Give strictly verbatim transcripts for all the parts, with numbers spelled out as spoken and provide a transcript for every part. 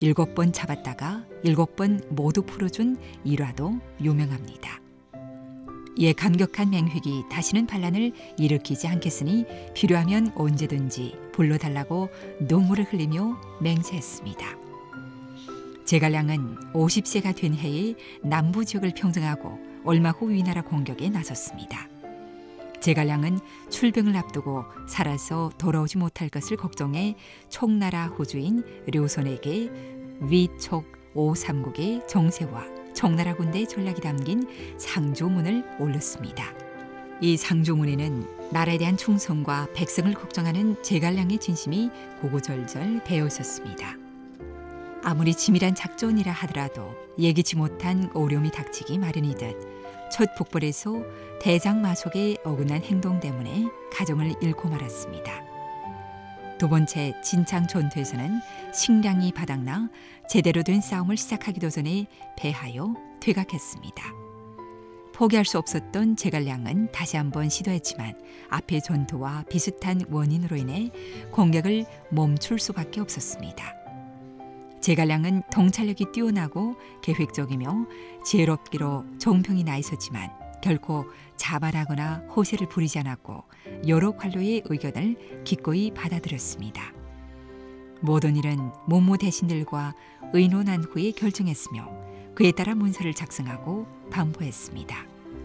일곱 번 잡았다가 일곱 번 모두 풀어준 일화도 유명합니다. 이에 감격한 맹획이 다시는 반란을 일으키지 않겠으니 필요하면 언제든지 불러달라고 눈물을 흘리며 맹세했습니다. 제갈량은 오십 세가 된 해에 남부 지역을 평정하고 얼마 후 위나라 공격에 나섰습니다. 제갈량은 출병을 앞두고 살아서 돌아오지 못할 것을 걱정해 총나라 호주인 료손에게 위촉 오삼국의 정세와 청나라 군대의 전략이 담긴 상조문을 올렸습니다. 이 상조문에는 나라에 대한 충성과 백성을 걱정하는 제갈량의 진심이 구구절절 배어 있었습니다. 아무리 치밀한 작전이라 하더라도 예기치 못한 어려움이 닥치기 마련이듯 첫 북벌에서 대장마속의 어긋난 행동 때문에 가정을 잃고 말았습니다. 두 번째 진창 전투에서는 식량이 바닥나 제대로 된 싸움을 시작하기도 전에 패하여 퇴각했습니다. 포기할 수 없었던 제갈량은 다시 한번 시도했지만 앞의 전투와 비슷한 원인으로 인해 공격을 멈출 수밖에 없었습니다. 제갈량은 통찰력이 뛰어나고 계획적이며 지혜롭기로 정평이 나 있었지만 결코 자발하거나 호세를 부리지 않았고 여러 관료의 의견을 기꺼이 받아들였습니다. 모든 일은 모모 대신들과 의논한 후에 결정했으며 그에 따라 문서를 작성하고 반포했습니다.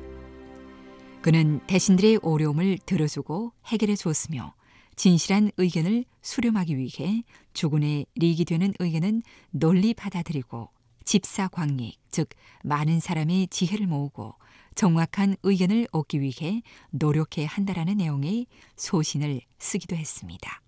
그는 대신들의 어려움을 들어주고 해결해 주었으며 진실한 의견을 수렴하기 위해 주군의 리익이 되는 의견은 널리 받아들이고 집사광익, 즉 많은 사람의 지혜를 모으고 정확한 의견을 얻기 위해 노력해야 한다라는 내용의 소신을 쓰기도 했습니다.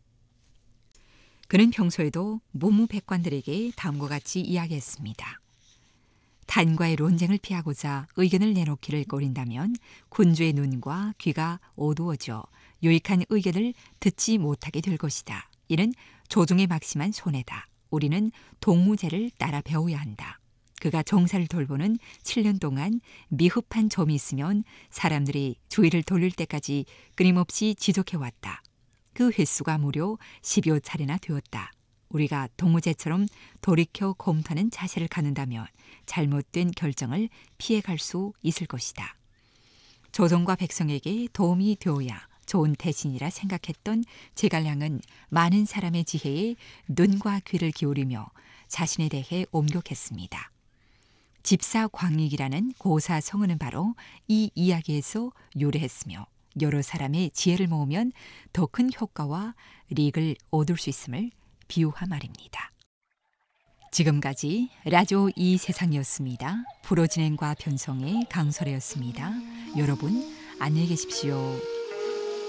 그는 평소에도 무무백관들에게 다음과 같이 이야기했습니다. 탄과의 논쟁을 피하고자 의견을 내놓기를 꺼린다면 군주의 눈과 귀가 어두워져 유익한 의견을 듣지 못하게 될 것이다. 이는 조종의 막심한 손해다. 우리는 동무제를 따라 배워야 한다. 그가 정사를 돌보는 칠 년 동안 미흡한 점이 있으면 사람들이 주의를 돌릴 때까지 끊임없이 지적해왔다. 그 횟수가 무려 십여 차례나 되었다. 우리가 동무제처럼 돌이켜 검토하는 자세를 갖는다면 잘못된 결정을 피해갈 수 있을 것이다. 조정과 백성에게 도움이 되어야 좋은 대신이라 생각했던 제갈량은 많은 사람의 지혜에 눈과 귀를 기울이며 자신에 대해 옴격했습니다. 집사광익이라는 고사 성어는 바로 이 이야기에서 유래했으며 여러 사람의 지혜를 모으면 더 큰 효과와 리익을 얻을 수 있음을 비유한 말입니다. 지금까지 라디오 이 세상이었습니다. 프로 진행과 편성의 강설혜였습니다. 여러분 안녕히 계십시오.